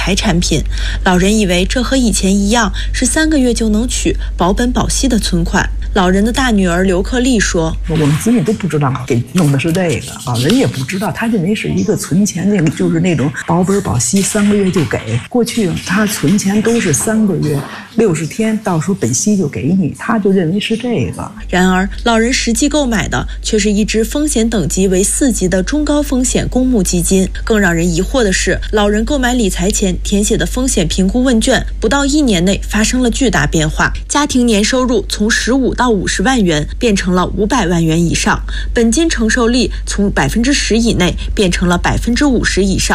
财产品。老人以为这和以前一样是3个月就能取、保本保息的存款。老人的大女儿刘克丽说：“ 我们子女都不知道给弄的是这个，老人也不知道，他认为是一个存钱那个，就是那种保本保息，3个月就给。过去他存钱都是3个月60天，到时候本息就给你，他就认为是这个。 然而，老人实际购买的却是一支风险等级为4级的中高风险公募基金。更让人疑惑的是，老人购买理财前填写的风险评估问卷，不到1年内发生了巨大变化，家庭年收入从15到50万元变成了500万元以上，本金承受力从10%以内变成了50%以上。